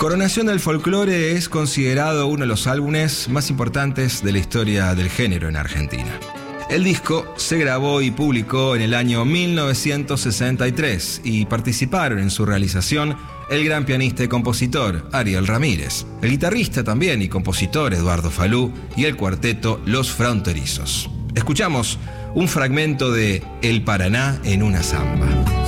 Coronación del Folclore es considerado uno de los álbumes más importantes de la historia del género en Argentina. El disco se grabó y publicó en el año 1963 y participaron en su realización el gran pianista y compositor Ariel Ramírez, el guitarrista también y compositor Eduardo Falú y el cuarteto Los Fronterizos. Escuchamos un fragmento de El Paraná en una samba.